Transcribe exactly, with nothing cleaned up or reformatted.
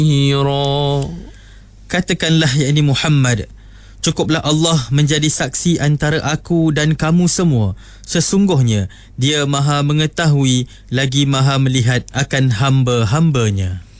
Katakanlah, yakni Muhammad, cukuplah Allah menjadi saksi antara aku dan kamu semua. Sesungguhnya Dia Maha mengetahui lagi Maha melihat akan hamba-hambanya.